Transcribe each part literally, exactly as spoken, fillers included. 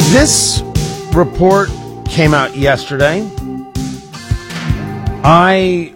This report came out yesterday. I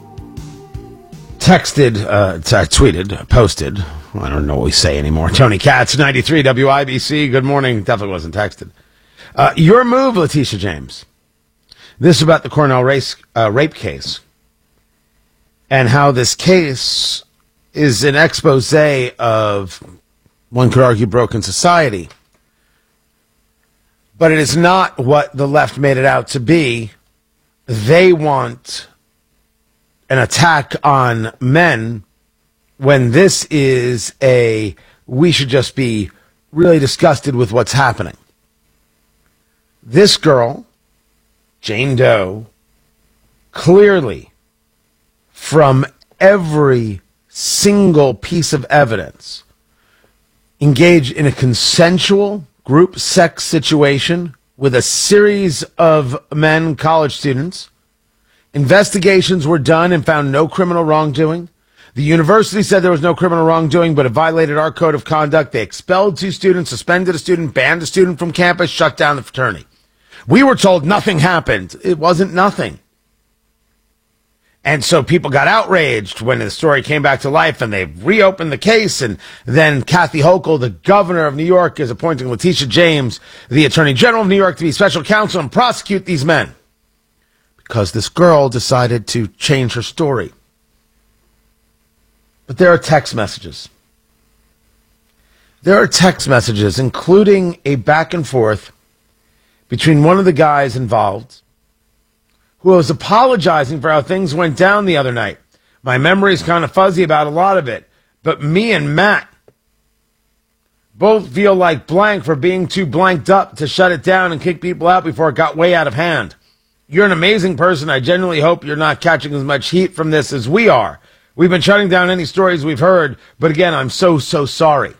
texted, uh, I tweeted, posted, I don't know what we say anymore. Tony Katz, ninety-three W I B C. Good morning. Definitely wasn't texted. Uh, your move, Letitia James. This is about the Cornell race, uh, rape case and how this case is an expose of, one could argue, broken society. But it is not what the left made it out to be. They want an attack on men when this is a, we should just be really disgusted with what's happening. This girl, Jane Doe, clearly, from every single piece of evidence, engaged in a consensual group sex situation with a series of men, college students. Investigations were done and found no criminal wrongdoing. The university said there was no criminal wrongdoing, but it violated our code of conduct. They expelled two students, suspended a student, banned a student from campus, shut down the fraternity. We were told nothing happened. It wasn't nothing. And so people got outraged when the story came back to life, and they reopened the case. And then Kathy Hochul, the governor of New York, is appointing Letitia James, the attorney general of New York, to be special counsel and prosecute these men because this girl decided to change her story. But there are text messages. There are text messages, including a back and forth between one of the guys involved, who was apologizing for how things went down the other night. My memory is kind of fuzzy about a lot of it, but me and Matt both feel like blank for being too blanked up to shut it down and kick people out before it got way out of hand. You're an amazing person. I genuinely hope you're not catching as much heat from this as we are. We've been shutting down any stories we've heard, but again, I'm so, so sorry.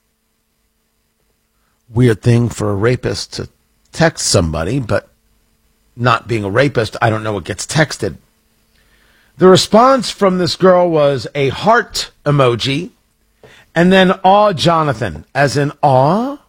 Weird thing for a rapist to text somebody, but not being a rapist, I don't know what gets texted. The response from this girl was a heart emoji and then aw Jonathan, as in aw.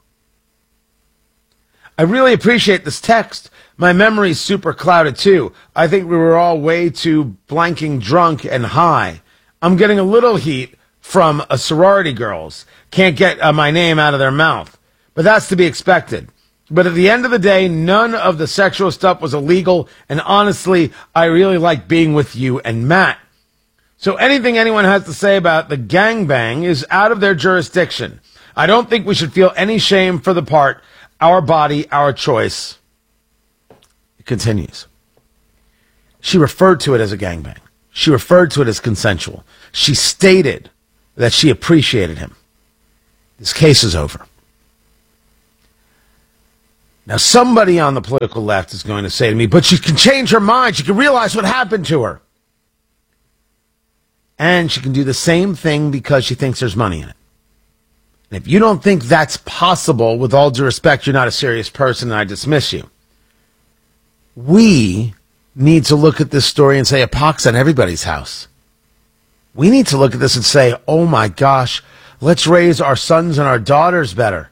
I really appreciate this text. My memory's super clouded too. I think we were all way too blanking drunk and high. I'm getting a little heat from a sorority girls. Can't get uh, my name out of their mouth. But that's to be expected. But at the end of the day, none of the sexual stuff was illegal, and honestly, I really like being with you and Matt. So anything anyone has to say about the gangbang is out of their jurisdiction. I don't think we should feel any shame for the part, our body, our choice. It continues. She referred to it as a gangbang. She referred to it as consensual. She stated that she appreciated him. This case is over. Now, somebody on the political left is going to say to me, but she can change her mind. She can realize what happened to her. And she can do the same thing because she thinks there's money in it. And if you don't think that's possible, with all due respect, you're not a serious person, and I dismiss you. We need to look at this story and say a pox on everybody's house. We need to look at this and say, oh my gosh, let's raise our sons and our daughters better.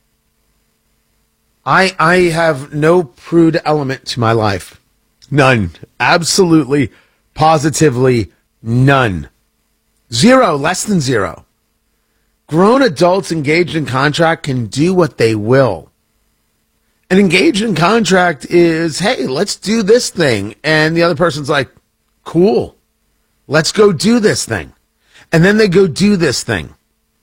I I have no prude element to my life. None. Absolutely, positively none. Zero, less than zero. Grown adults engaged in contract can do what they will. And engaged in contract is, hey, let's do this thing. And the other person's like, cool, let's go do this thing. And then they go do this thing.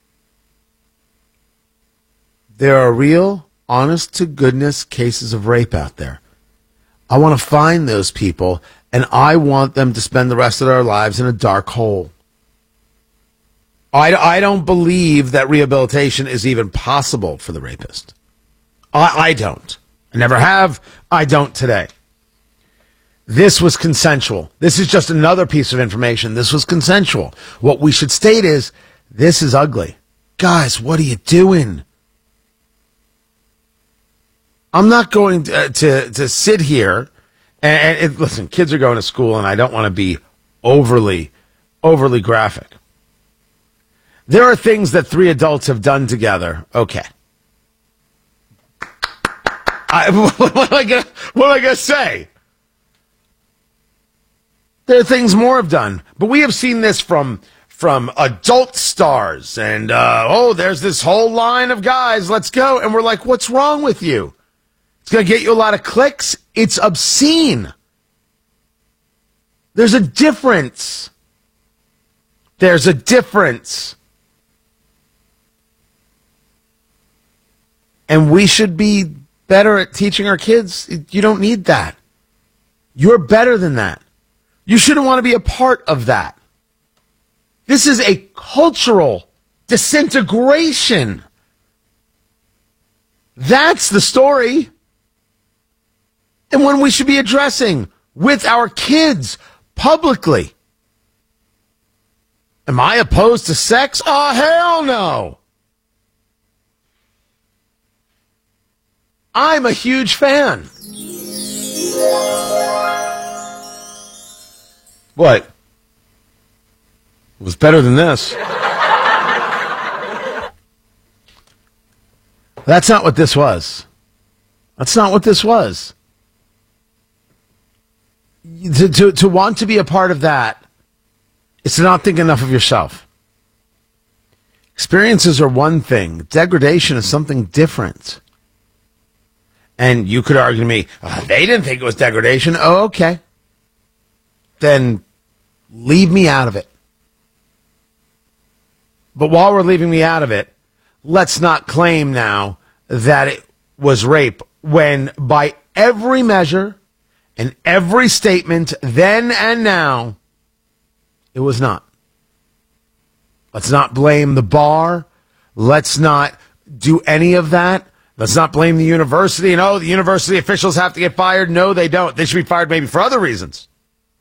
There are real, honest to goodness cases of rape out there. I want to find those people, and I want them to spend the rest of their lives in a dark hole. I, I don't believe that rehabilitation is even possible for the rapist. I, I don't. I never have. I don't today. This was consensual. This is just another piece of information. This was consensual. What we should state is, this is ugly. Guys, what are you doing? I'm not going to to, to sit here and, and it, listen, kids are going to school, and I don't want to be overly, overly graphic. There are things that three adults have done together. Okay. I, what am I gonna, what am I gonna say? There are things more have done, but we have seen this from from adult stars, and uh, oh, there's this whole line of guys. Let's go, and we're like, what's wrong with you? It's gonna get you a lot of clicks. It's obscene. There's a difference. There's a difference. And we should be better at teaching our kids. You don't need that. You're better than that. You shouldn't want to be a part of that. This is a cultural disintegration. That's the story. And one we should be addressing with our kids publicly. Am I opposed to sex? Oh, hell no. I'm a huge fan. What? It was better than this. That's not what this was. That's not what this was. To, to, to want to be a part of that is to not think enough of yourself. Experiences are one thing. Degradation is something different. And you could argue to me, oh, they didn't think it was degradation. Oh, okay. Then leave me out of it. But while we're leaving me out of it, let's not claim now that it was rape when by every measure and every statement then and now, it was not. Let's not blame the bar. Let's not do any of that. Let's not blame the university. And, oh, the university officials have to get fired. No, they don't. They should be fired maybe for other reasons.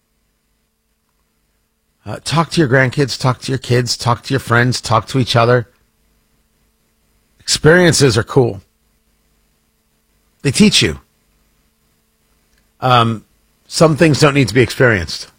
Uh, talk to your grandkids. Talk to your kids. Talk to your friends. Talk to each other. Experiences are cool. They teach you. Um, some things don't need to be experienced.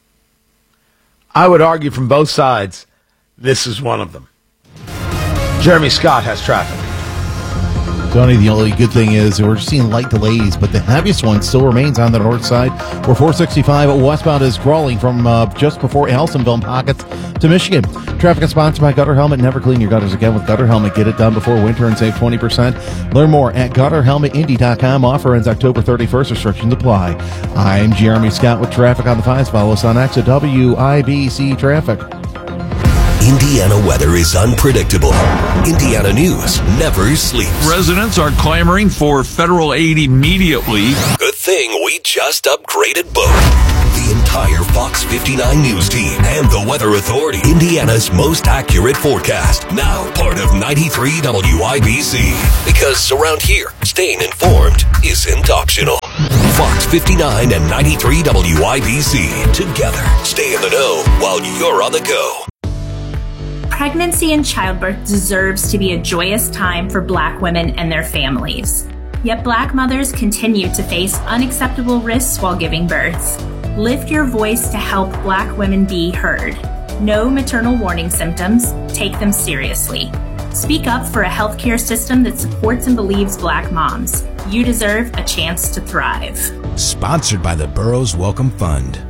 I would argue from both sides, this is one of them. Jeremy Scott has traffic. Tony, the only good thing is we're seeing light delays, but the heaviest one still remains on the north side, where four sixty-five westbound is crawling from uh, just before Elsonville pockets to Michigan. Traffic is sponsored by Gutter Helmet. Never clean your gutters again with Gutter Helmet. Get it done before winter and save twenty percent. Learn more at gutter helmet indy dot com. Offer ends October thirty-first. Restrictions apply. I'm Jeremy Scott with traffic on the fives. Follow us on X at W I B C Traffic. Indiana weather is unpredictable. Indiana news never sleeps. Residents are clamoring for federal aid immediately. Good thing we just upgraded both. The entire Fox fifty-nine News team and the Weather Authority. Indiana's most accurate forecast. Now part of ninety-three W I B C. Because around here, staying informed isn't optional. Fox fifty-nine and ninety-three W I B C. Together, stay in the know while you're on the go. Pregnancy and childbirth deserves to be a joyous time for Black women and their families. Yet Black mothers continue to face unacceptable risks while giving birth. Lift your voice to help Black women be heard. Know maternal warning symptoms. Take them seriously. Speak up for a healthcare system that supports and believes Black moms. You deserve a chance to thrive. Sponsored by the Burroughs Welcome Fund.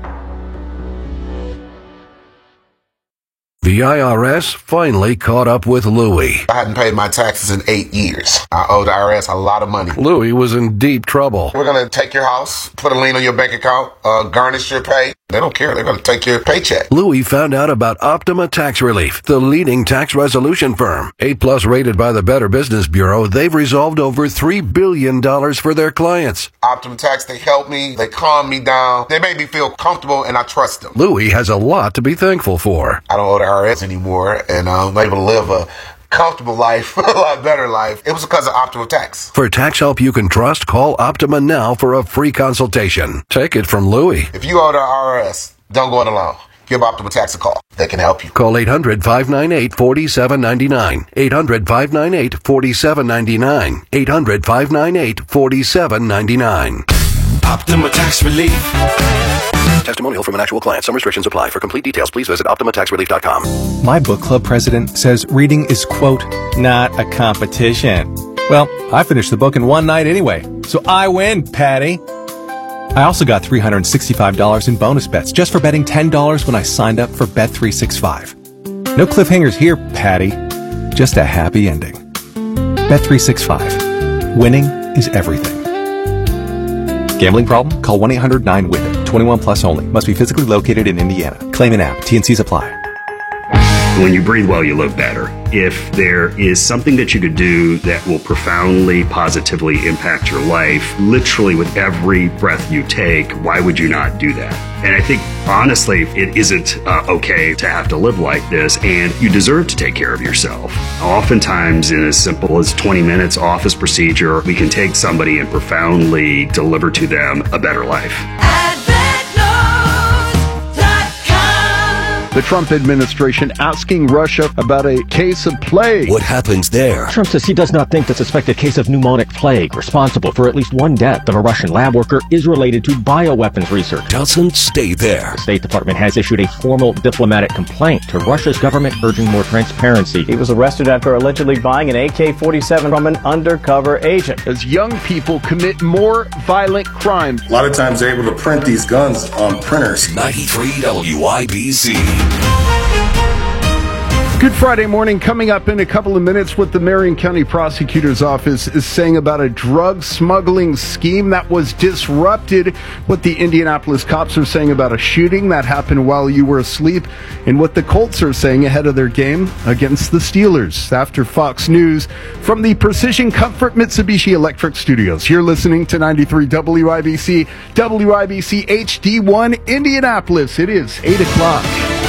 The I R S finally caught up with Louie. I hadn't paid my taxes in eight years. I owe the I R S a lot of money. Louie was in deep trouble. We're going to take your house, put a lien on your bank account, uh, garnish your pay. They don't care. They're going to take your paycheck. Louie found out about Optima Tax Relief, the leading tax resolution firm. A plus rated by the Better Business Bureau, they've resolved over three billion dollars for their clients. Optima Tax, they help me. They calm me down. They make me feel comfortable, and I trust them. Louie has a lot to be thankful for. I don't owe the I R S anymore, and I'm able to live a comfortable life, a lot better life. It was because of Optima Tax. For tax help you can trust, call Optima now for a free consultation. Take it from Louie. If you owe the I R S, don't go it alone. Give Optima Tax a call. They can help you. Call eight hundred, five nine eight, four seven nine nine. eight hundred, five nine eight, four seven nine nine. eight hundred, five nine eight, four seven nine nine. Optima Tax Relief. Testimonial from an actual client. Some restrictions apply. For complete details, please visit optima tax relief dot com. My book club president says reading is, quote, not a competition. Well, I finished the book in one night anyway, so I win, Patty. I also got three hundred sixty-five dollars in bonus bets just for betting ten dollars when I signed up for Bet three sixty-five. No cliffhangers here, Patty. Just a happy ending. Bet three sixty-five. Winning is everything. Gambling problem? Call one eight hundred nine with it. twenty-one plus only. Must be physically located in Indiana. Claim an app. T and Cs apply. When you breathe well, you look better. If there is something that you could do that will profoundly, positively impact your life, literally with every breath you take, why would you not do that? And I think, honestly, it isn't uh, okay to have to live like this, and you deserve to take care of yourself. Oftentimes, in as simple as twenty minutes office procedure, we can take somebody and profoundly deliver to them a better life. The Trump administration asking Russia about a case of plague. What happens there? Trump says he does not think the suspected case of pneumonic plague, responsible for at least one death of a Russian lab worker, is related to bioweapons research. Doesn't stay there. The State Department has issued a formal diplomatic complaint to Russia's government urging more transparency. He was arrested after allegedly buying an A K forty-seven from an undercover agent. As young people commit more violent crimes. A lot of times they're able to print these guns on printers. ninety-three W I B C. Good Friday morning. Coming up in a couple of minutes, what the Marion County Prosecutor's Office is saying about a drug smuggling scheme that was disrupted, what the Indianapolis cops are saying about a shooting that happened while you were asleep, and what the Colts are saying ahead of their game against the Steelers. After Fox News, from the Precision Comfort Mitsubishi Electric Studios, you're listening to ninety-three W I B C, W I B C H D one Indianapolis. It is eight o'clock.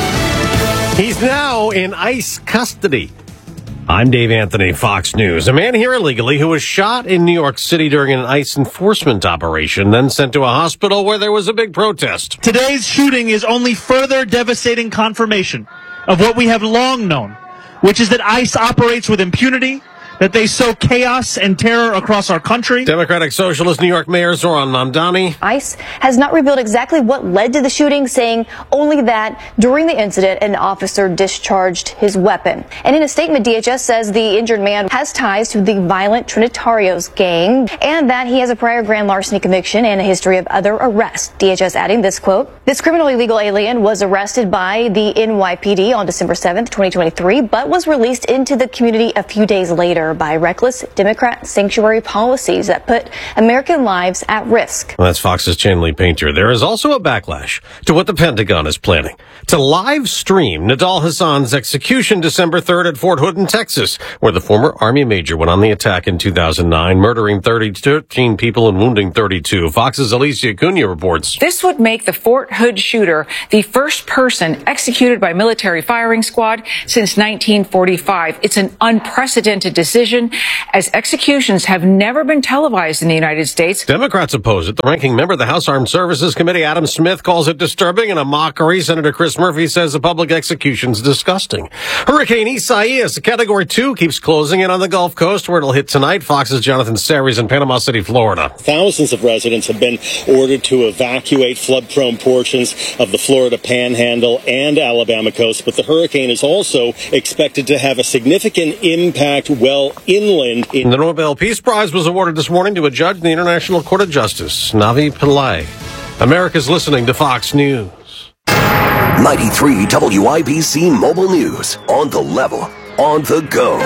He's now in ICE custody. I'm Dave Anthony, Fox News. A man here illegally who was shot in New York City during an ICE enforcement operation, then sent to a hospital where there was a big protest. Today's shooting is only further devastating confirmation of what we have long known, which is that ICE operates with impunity, that they sow chaos and terror across our country. Democratic Socialist New York Mayor Zoran Mamdani. ICE has not revealed exactly what led to the shooting, saying only that during the incident, an officer discharged his weapon. And in a statement, D H S says the injured man has ties to the violent Trinitarios gang and that he has a prior grand larceny conviction and a history of other arrests. D H S adding this quote, "This criminally illegal alien was arrested by the N Y P D on December seventh, twenty twenty-three, but was released into the community a few days later by reckless Democrat sanctuary policies that put American lives at risk." Well, that's Fox's Chanley Painter. There is also a backlash to what the Pentagon is planning to live stream Nidal Hassan's execution December third at Fort Hood in Texas, where the former Army major went on the attack in two thousand nine, murdering thirteen people and wounding thirty-two. Fox's Alicia Cunha reports. This would make the Fort Hood shooter the first person executed by military firing squad since nineteen forty-five. It's an unprecedented decision, as executions have never been televised in the United States. Democrats oppose it. The ranking member of the House Armed Services Committee, Adam Smith, calls it disturbing and a mockery. Senator Chris Murphy says the public execution's disgusting. Hurricane Isaias, a Category two, keeps closing in on the Gulf Coast, where it'll hit tonight. Fox's Jonathan Series in Panama City, Florida. Thousands of residents have been ordered to evacuate flood-prone portions of the Florida Panhandle and Alabama coast, but the hurricane is also expected to have a significant impact well inland. In- the Nobel Peace Prize was awarded this morning to a judge in the International Court of Justice, Navi Pillay. America's listening to Fox News. ninety-three W I B C Mobile News. On the level, on the go.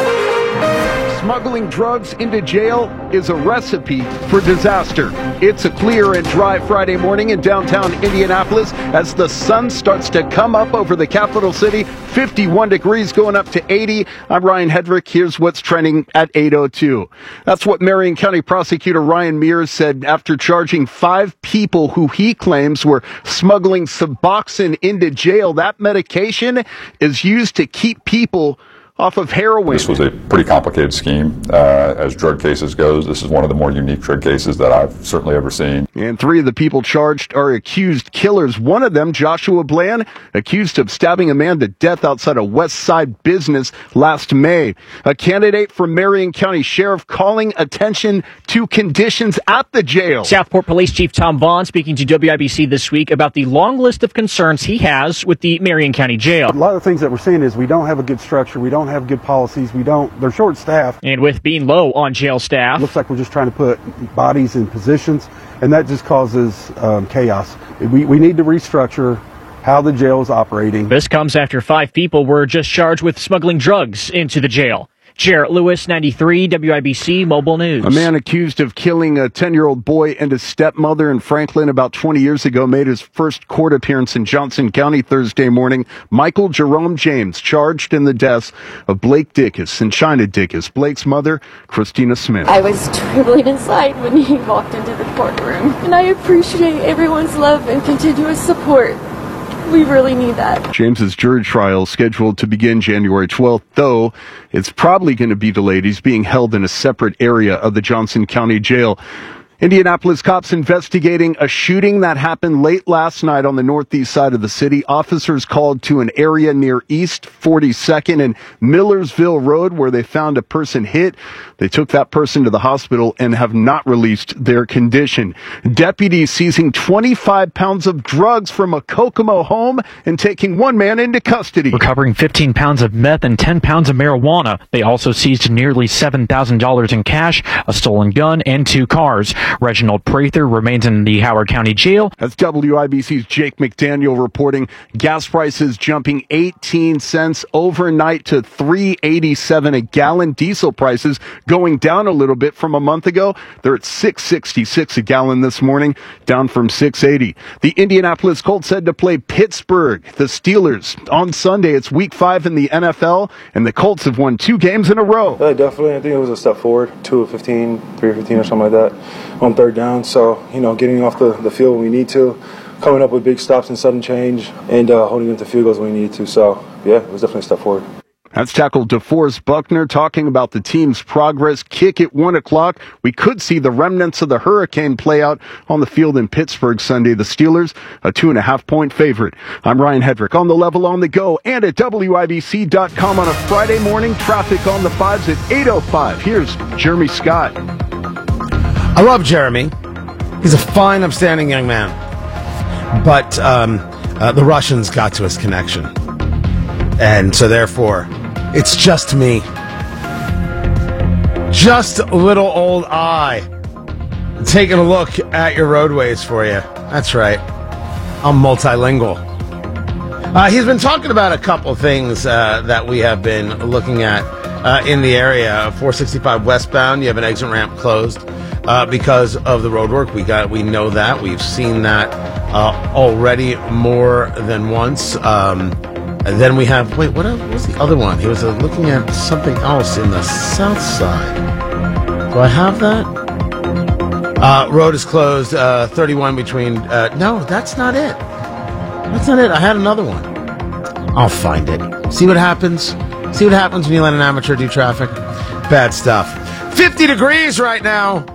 Smuggling drugs into jail is a recipe for disaster. It's a clear and dry Friday morning in downtown Indianapolis as the sun starts to come up over the capital city. fifty-one degrees going up to eighty. I'm Ryan Hedrick. Here's what's trending at eight oh two. That's what Marion County Prosecutor Ryan Mears said after charging five people who he claims were smuggling Suboxone into jail. That medication is used to keep people off of heroin. This was a pretty complicated scheme uh, as drug cases goes. This is one of the more unique drug cases that I've certainly ever seen. And three of the people charged are accused killers. One of them, Joshua Bland, accused of stabbing a man to death outside a West Side business last May. A candidate for Marion County Sheriff calling attention to conditions at the jail. Southport Police Chief Tom Vaughn speaking to W I B C this week about the long list of concerns he has with the Marion County Jail. A lot of things that we're seeing is we don't have a good structure. We don't don't have good policies. We don't. They're short-staffed. And with being low on jail staff, looks like we're just trying to put bodies in positions, and that just causes um, chaos. We, we need to restructure how the jail is operating. This comes after five people were just charged with smuggling drugs into the jail. Jarrett Lewis, ninety-three, W I B C Mobile News. A man accused of killing a ten-year-old boy and his stepmother in Franklin about twenty years ago made his first court appearance in Johnson County Thursday morning. Michael Jerome James, charged in the deaths of Blake Dickus and China Dickus. Blake's mother, Christina Smith. I was trembling inside when he walked into the courtroom, and I appreciate everyone's love and continuous support. We really need that. James's jury trial is scheduled to begin January twelfth, though it's probably going to be delayed. He's being held in a separate area of the Johnson County Jail. Indianapolis cops investigating a shooting that happened late last night on the northeast side of the city. Officers called to an area near East forty-second and Millersville Road where they found a person hit. They took that person to the hospital and have not released their condition. Deputies seizing twenty-five pounds of drugs from a Kokomo home and taking one man into custody. Recovering fifteen pounds of meth and ten pounds of marijuana. They also seized nearly seven thousand dollars in cash, a stolen gun, and two cars. Reginald Prather remains in the Howard County Jail. That's W I B C's Jake McDaniel reporting. Gas prices jumping eighteen cents overnight to three eighty-seven a gallon. Diesel prices going down a little bit from a month ago. They're at six sixty-six a gallon this morning, down from six eighty. The Indianapolis Colts head to play Pittsburgh, the Steelers, on Sunday. It's week five in the N F L, and the Colts have won two games in a row. Yeah, definitely. I think it was a step forward, two of fifteen, three of fifteen or something like that on third down. So, you know, getting off the, the field when we need to, coming up with big stops and sudden change, and uh, holding into field goals when we need to. So, yeah, it was definitely a step forward. That's tackle DeForest Buckner talking about the team's progress. Kick at one o'clock. We could see the remnants of the hurricane play out on the field in Pittsburgh Sunday. The Steelers, a two and a half point favorite. I'm Ryan Hedrick on the level on the go and at W I B C dot com on a Friday morning. Traffic on the fives at eight oh five. Here's Jeremy Scott. I love Jeremy. He's a fine, upstanding young man. But um, uh, the Russians got to his connection. And so therefore, it's just me. Just a little old I taking a look at your roadways for you. That's right. I'm multilingual. Uh, he's been talking about a couple things uh, that we have been looking at uh, in the area. four sixty-five westbound, you have an exit ramp closed uh, because of the road work. We got, we know that. We've seen that uh, already more than once. Um, And then we have, wait, what was the other one? He was uh, looking at something else in the south side. Do I have that? Uh, road is closed, uh, thirty-one between, uh, no, that's not it. That's not it. I had another one. I'll find it. See what happens? See what happens when you let an amateur do traffic? Bad stuff. fifty degrees right now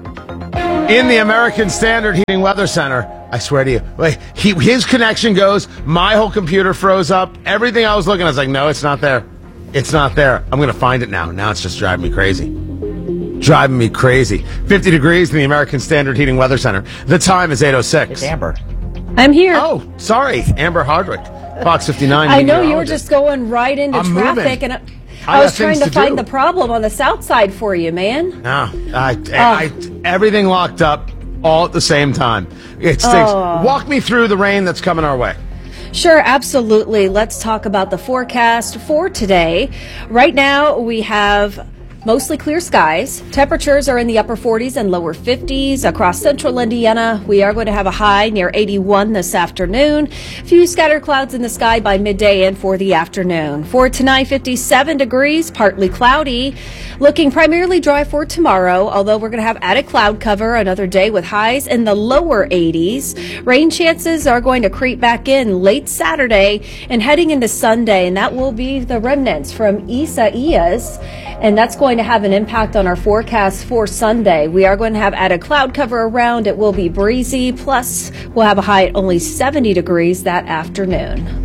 in the American Standard Heating Weather Center. I swear to you, like, he, his connection goes, my whole computer froze up. Everything I was looking at, I was like, no, it's not there. It's not there. I'm going to find it now. Now it's just driving me crazy. Driving me crazy. fifty degrees in the American Standard Heating Weather Center. The time is eight oh six. It's Amber. I'm here. Oh, sorry. Amber Hardwick, Fox fifty-nine. I know you were just going right into I'm traffic, moving. and I I was got trying things to, to find do. the problem on the south side for you, man. No, I, I, I, everything locked up all at the same time. It stinks. Oh. Walk me through the rain that's coming our way. Sure, absolutely. Let's talk about the forecast for today. Right now, we have mostly clear skies. Temperatures are in the upper forties and lower fifties. Across central Indiana, we are going to have a high near eighty-one this afternoon. A few scattered clouds in the sky by midday and for the afternoon. For tonight, fifty-seven degrees, partly cloudy. Looking primarily dry for tomorrow, although we're going to have added cloud cover another day with highs in the lower eighties. Rain chances are going to creep back in late Saturday and heading into Sunday, and that will be the remnants from Isaias, and that's going to have an impact on our forecast for Sunday. We are going to have added cloud cover around. It will be breezy, plus we'll have a high at only seventy degrees that afternoon.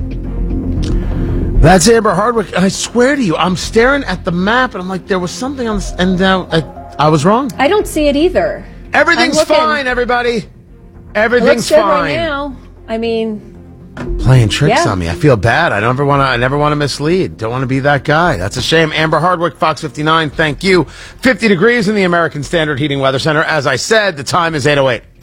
That's Amber Hardwick. I swear to you, I'm staring at the map, and I'm like, there was something on this, and uh, I, I was wrong. I don't see it either. Everything's fine, everybody. Everything's it looks good fine. right now. I mean, Playing tricks Yeah. on me. I feel bad. I never want to. I never want to mislead. Don't want to be that guy. That's a shame. Amber Hardwick, Fox fifty-nine. Thank you. fifty degrees in the American Standard Heating Weather Center. As I said, the time is eight oh eight.